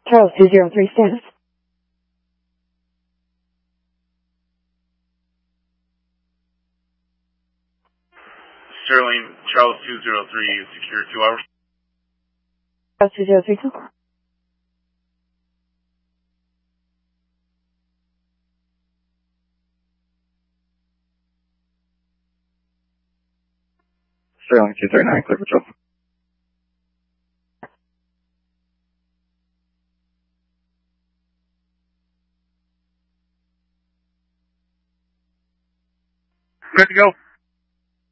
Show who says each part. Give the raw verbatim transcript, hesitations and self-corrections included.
Speaker 1: Charles two zero three status.
Speaker 2: Sterling, Charles two zero three, secure two hours.
Speaker 1: Charles two zero three two.
Speaker 3: Sterling two three nine, clear patrol.
Speaker 2: Good to go.